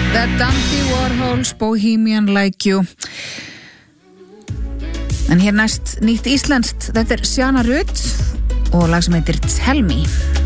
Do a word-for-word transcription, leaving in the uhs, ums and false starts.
Andy Warhols Bohemian Like You. En hér næst nýtt íslenskt. Þetta er Sjana Rutt og lag sem heitir Tell Me.